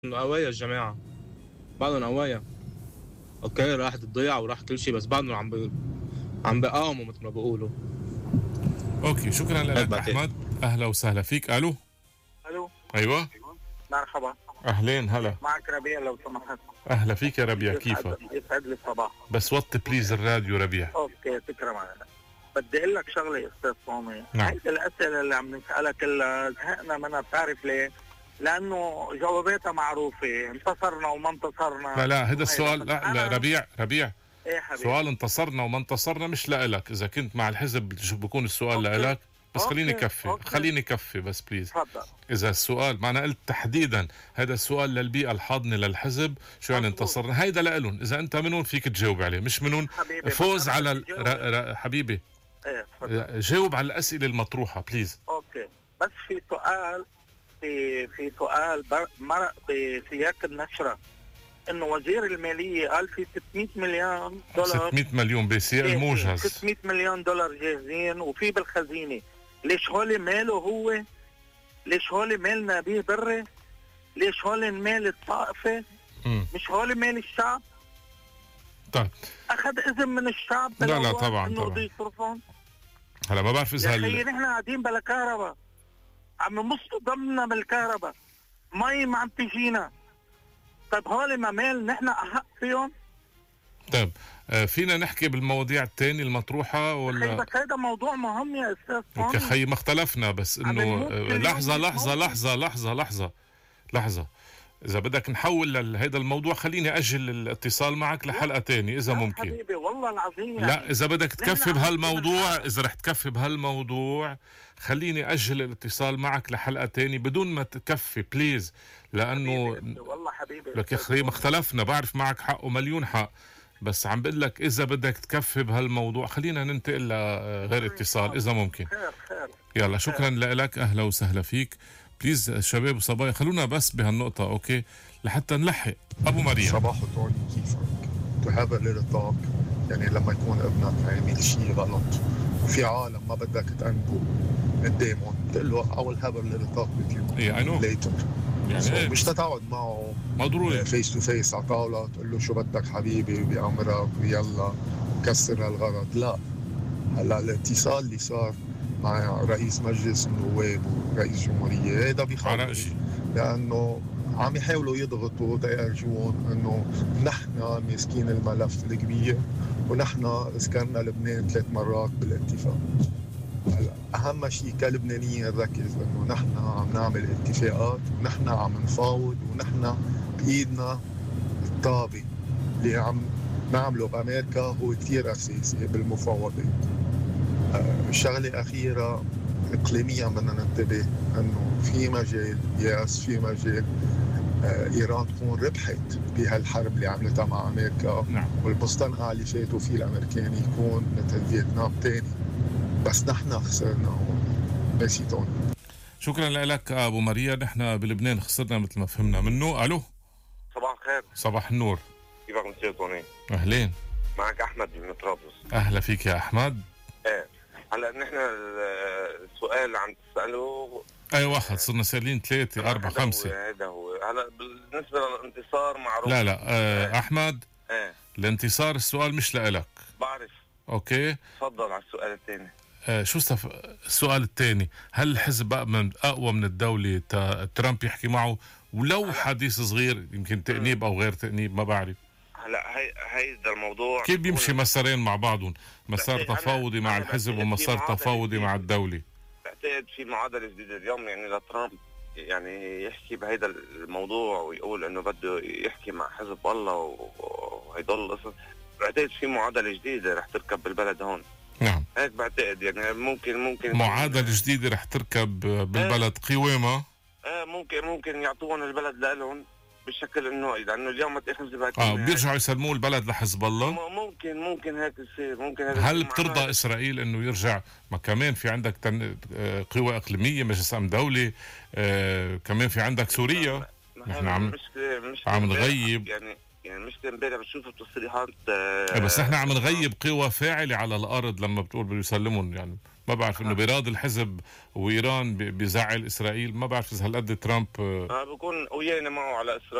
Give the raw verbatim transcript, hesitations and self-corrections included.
قوايا الجماعة، بعدهم قوايا. اوكي راحت الضيعة وراح كل شيء، بس بعدهم عم بي... عم بقاوموا مثل ما بيقولوا. اوكي، شكرا هيك لك بعتقد. احمد، اهلا وسهلا فيك. الو. الو. ايوه. مرحبا. اهلين هلا. معك ربيع لو سمحت. اهلا فيك يا ربيع، يسعد كيفك؟ يسعد لي الصباح. بس وطي بليز الراديو ربيع. اوكي تكرم عليك. بدي اقول لك شغله استاذ صومي. نعم. هيدي الاسئله اللي عم نسالها كلها زهقنا منها، بتعرف ليه؟ لانه جواباتها معروفه، انتصرنا وما انتصرنا. لا لا هذا السؤال، لا, لا أنا- ربيع ربيع ايه حبيبي. سؤال انتصرنا وما انتصرنا مش لإلك. اذا كنت مع الحزب شو بكون السؤال أوكي. لإلك. بس أوكي. خليني كفي أوكي. خليني كفي بس بليز. تفضل. اذا السؤال، ما انا قلت تحديدا هذا السؤال للبيئه الحاضنه للحزب، شو يعني مظبوط. انتصرنا، هيدا لإلهم. اذا انت منهم فيك تجاوب عليه، مش منهم حبيبي فوز بس أنا على بدي ال... جاوب. ر... ر... حبيبي ايه تفضل. جاوب على الاسئله المطروحه بليز. اوكي بس في سؤال، في في سؤال بر- مرق بسياق النشره، انه وزير الماليه قال في ستمية مليون دولار. ستمية مليون بسياق جاهزين. الموجز. ستمية مليون دولار جاهزين وفي بالخزينه. ليش هول ماله هو؟ ليش هول مال نبيه بري؟ ليش هول مال الطائفه؟ مم. مش هول مال الشعب؟ طيب اخذ اذن من الشعب لا، لا، بالأول طبعاً، انه طبعاً. بده يصرفهم. هلا ما بعرف يا اذا اخي هل... نحن قاعدين بلا كهرباء، عم نمصوا دمنا بالكهرباء، مي ما عم تجينا. طيب هول ما مال نحن احق فيهم؟ طيب آه، فينا نحكي بالمواضيع الثانية المطروحة خي ولا؟ بس هذا موضوع مهم يا استاذ اوكي صامي. خي، ما اختلفنا، بس عم انه نموت آه، كل يوم لحظة بنموت. لحظة لحظة لحظة لحظة لحظة. إذا بدك نحول لهذا الموضوع خليني أجل الاتصال معك لحلقة تانية إذا لا ممكن. حبيبي والله العظيم يعني. لا إذا بدك تكفي نحن بهالموضوع، عارفين إذا رح تكفي بهالموضوع خليني أجل الاتصال معك لحلقة تانية بدون ما تكفي بليز، لأنه حبيبي والله حبيبي. لك يا أخي ما اختلفنا، بعرف معك حق ومليون حق، بس عم بقول لك إذا بدك تكفي بهالموضوع خلينا ننتقل لغير اتصال إذا ممكن. خير خير. يلا شكرا لك، أهلا وسهلا فيك. بليز شباب وصبايا خلونا بس بهالنقطة أوكي لحتى نلحق. أبو مريم. صباح توني، كيفك؟ تو هاف ا ليتل توك، يعني لما يكون ابنك عامل شيء غلط وفي عالم ما بدك تأنبه قدامهم، بتقول له I will have a little talk with you إيه I know. later. يعني so إيه مش تتعود معه ما ضروري. فيس تو فيس على طاولة تقول له شو بدك حبيبي بأمرك ويلا كسر هالغلط. لا، هلا الاتصال اللي صار مع رئيس مجلس النواب ورئيس جمهورية هذا على بيخوف، شيء لأنه عم يحاولوا يضغطوا تيرجون انه نحن ماسكين الملف الكبير ونحن ذكرنا لبنان ثلاث مرات بالاتفاق. هلا اهم شيء كلبنانيين نركز انه نحن عم نعمل اتفاقات ونحن عم نفاوض ونحن بايدنا الطابه اللي عم نعمله بامريكا هو كثير اساسي بالمفاوضات. آه، شغله اخيره اقليميا بدنا ننتبه انه في مجال ياس في مجال آه ايران تكون ربحت بهالحرب اللي عملتها مع امريكا. نعم. والمستنقع اللي فاتوا فيه الامريكان يكون مثل فيتنام تاني، بس نحن خسرنا هون. ميرسي توني. شكرا لك أبو مريم. نحن بلبنان خسرنا مثل ما فهمنا منه. ألو. صباح الخير. صباح النور. كيفك مسيو توني؟ أهلين. معك احمد من طرابلس. أهلا فيك يا أحمد. ايه هلا نحن السؤال اللي عم تساله أي واحد صرنا سالين ثلاثة أربعة هذا هو- خمسة. هذا هو. هلا بالنسبه للانتصار معروف. لا لا آه أحمد، ايه الانتصار السؤال مش لإلك. بعرف. أوكي. تفضل على السؤال الثاني. آه شو استف... السؤال الثاني، هل الحزب بقى من أقوى من الدولة تا... ترامب يحكي معه ولو حديث صغير يمكن تأنيب أو غير تأنيب ما بعرف هلا هي هيدا الموضوع كيف بيمشي مسارين مع بعضهم، مسار بس أنا- تفاوضي مع أنا الحزب بعتقد ومسار في معادلة تفاوضي مع جديدة. الدولة. بعتقد في معادله جديده اليوم يعني لترامب، يعني يحكي بهيدا الموضوع ويقول انه بده يحكي مع حزب الله وهيضل القصص. بعتقد في معادله جديده رح تركب بالبلد هون. نعم. هيك بعتقد يعني ممكن ممكن معادلة جديدة رح تركب بالبلد قوامة. آه ممكن ممكن يعطوهم البلد لهم بالشكل انه لانه اليوم ما تاخذ بالك اه بيرجعوا يسلموا البلد لحزب الله. م- ممكن ممكن هيك يصير ممكن هيك هل يصير بترضى معناها- اسرائيل انه يرجع؟ ما كمان في عندك تن... آه، قوى اقليميه، مجلس امن دولي، آه، كمان في عندك سوريا. ما نحن هي عم- مشكلة مشكلة عم امبارح نغيب. يعني يعني مشكلة امبارح بتشوف التصريحات آه، بس احنا عم نغيب قوى فاعله على الارض لما بتقول بده يسلمهم يعني ما بعرف انه بيراضي الحزب وايران بزعل اسرائيل. ما بعرف اذا هالقد ترامب آه بكون ويانا معه على اسرائيل.